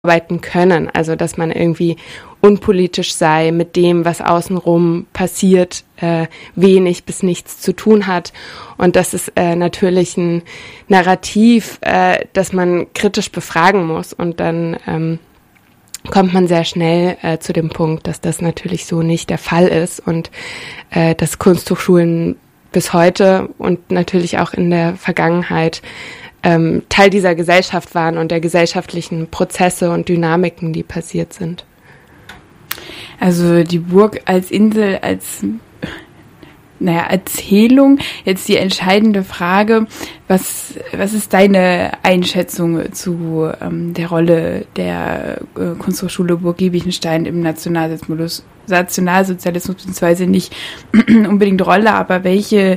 arbeiten können, also dass man irgendwie unpolitisch sei, mit dem, was außenrum passiert, wenig bis nichts zu tun hat. Und das ist natürlich ein Narrativ, das man kritisch befragen muss. Und dann kommt man sehr schnell zu dem Punkt, dass das natürlich so nicht der Fall ist und dass Kunsthochschulen bis heute und natürlich auch in der Vergangenheit Teil dieser Gesellschaft waren und der gesellschaftlichen Prozesse und Dynamiken, die passiert sind. Also die Burg als Insel, als Erzählung. Jetzt die entscheidende Frage, was ist deine Einschätzung zu der Rolle der Kunsthochschule Burg Giebichenstein im Nationalsozialismus, beziehungsweise nicht unbedingt Rolle, aber welche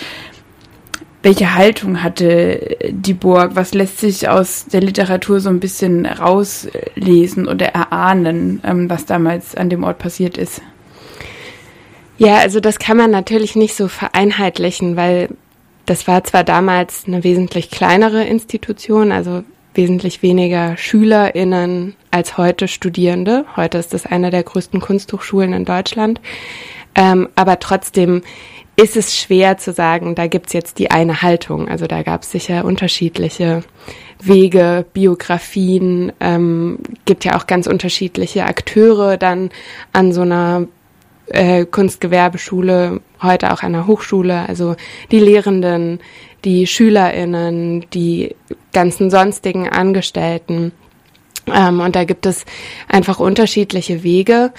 Haltung hatte die Burg? Was lässt sich aus der Literatur so ein bisschen rauslesen oder erahnen, was damals an dem Ort passiert ist? Ja, also das kann man natürlich nicht so vereinheitlichen, weil das war zwar damals eine wesentlich kleinere Institution, also wesentlich weniger SchülerInnen als heute Studierende. Heute ist das eine der größten Kunsthochschulen in Deutschland. Aber trotzdem ist es schwer zu sagen, da gibt's jetzt die eine Haltung. Also da gab's sicher unterschiedliche Wege, Biografien, gibt ja auch ganz unterschiedliche Akteure dann an so einer Kunstgewerbeschule, heute auch an der Hochschule, also die Lehrenden, die SchülerInnen, die ganzen sonstigen Angestellten. Und da gibt es einfach unterschiedliche Wege.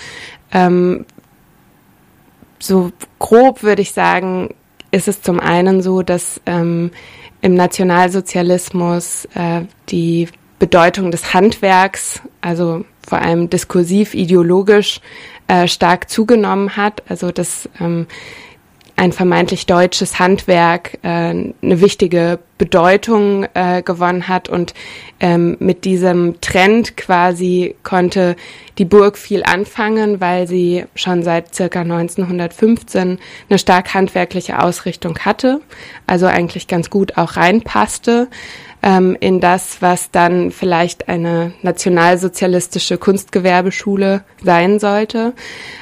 So grob würde ich sagen, ist es zum einen so, dass im Nationalsozialismus die Bedeutung des Handwerks, also vor allem diskursiv, ideologisch, stark zugenommen hat. Also dass ein vermeintlich deutsches Handwerk eine wichtige Bedeutung gewonnen hat und mit diesem Trend quasi konnte die Burg viel anfangen, weil sie schon seit circa 1915 eine stark handwerkliche Ausrichtung hatte, also eigentlich ganz gut auch reinpasste in das, was dann vielleicht eine nationalsozialistische Kunstgewerbeschule sein sollte.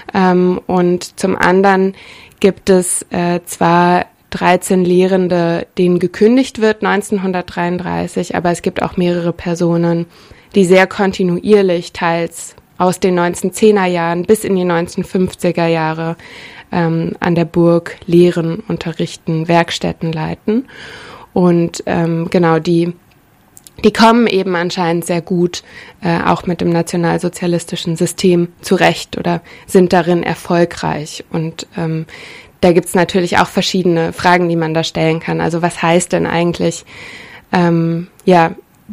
Und zum anderen gibt es zwar 13 Lehrende, denen gekündigt wird 1933, aber es gibt auch mehrere Personen, die sehr kontinuierlich, teils aus den 1910er Jahren bis in die 1950er Jahre an der Burg lehren, unterrichten, Werkstätten leiten. Und genau, die kommen eben anscheinend sehr gut auch mit dem nationalsozialistischen System zurecht oder sind darin erfolgreich. Und da gibt's natürlich auch verschiedene Fragen, die man da stellen kann. Also was heißt denn eigentlich, in der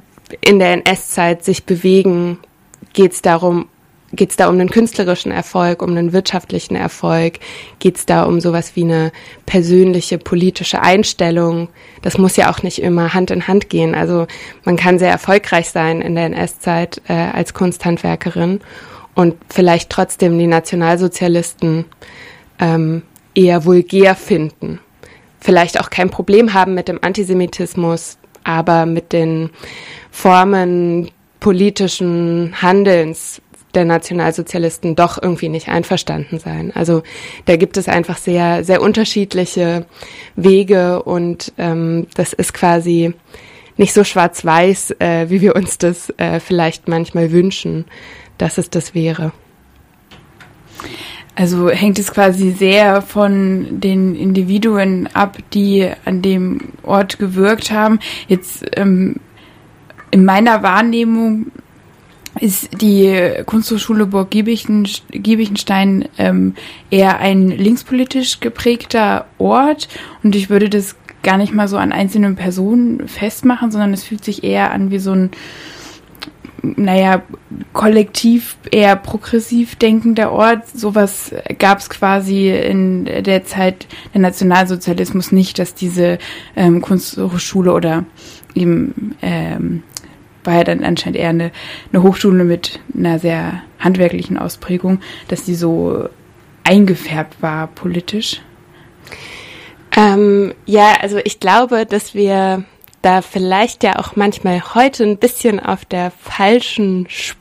NS-Zeit sich bewegen? Geht's da um einen künstlerischen Erfolg, um einen wirtschaftlichen Erfolg? Geht's da um sowas wie eine persönliche politische Einstellung? Das muss ja auch nicht immer Hand in Hand gehen. Also man kann sehr erfolgreich sein in der NS-Zeit als Kunsthandwerkerin und vielleicht trotzdem die Nationalsozialisten eher vulgär finden. Vielleicht auch kein Problem haben mit dem Antisemitismus, aber mit den Formen politischen Handelns der Nationalsozialisten doch irgendwie nicht einverstanden sein. Also da gibt es einfach sehr, sehr unterschiedliche Wege und das ist quasi nicht so schwarz-weiß, wie wir uns das vielleicht manchmal wünschen, dass es das wäre. Also hängt es quasi sehr von den Individuen ab, die an dem Ort gewirkt haben. Jetzt in meiner Wahrnehmung ist die Kunsthochschule Burg Giebichenstein eher ein linkspolitisch geprägter Ort und ich würde das gar nicht mal so an einzelnen Personen festmachen, sondern es fühlt sich eher an wie so ein kollektiv eher progressiv denkender Ort. Sowas gab es quasi in der Zeit der Nationalsozialismus nicht, dass diese Kunsthochschule oder eben war ja dann anscheinend eher eine Hochschule mit einer sehr handwerklichen Ausprägung, dass die so eingefärbt war politisch. Also ich glaube, dass wir da vielleicht ja auch manchmal heute ein bisschen auf der falschen Spur